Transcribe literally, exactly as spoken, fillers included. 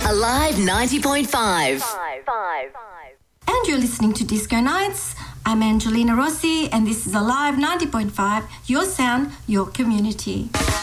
Alive ninety point five. And you're listening to Disco Nights. I'm Angelina Rossi, and this is Alive ninety point five, your sound, your community.